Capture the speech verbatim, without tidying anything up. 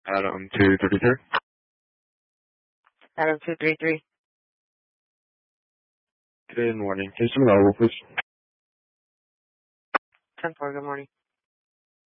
Adam two thirty-three. Adam two three three. Good morning. Can you send me the over, please? ten four, good morning.